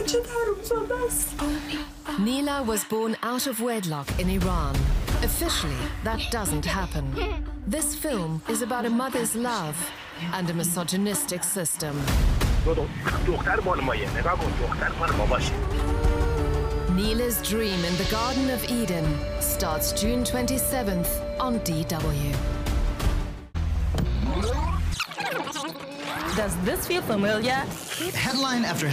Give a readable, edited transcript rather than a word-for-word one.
Neela was born out of wedlock in Iran. Officially, that doesn't happen. This film is about a mother's love and a misogynistic system. Neela's Dream in the Garden of Eden starts June 27th on DW. Does this feel familiar? Headline after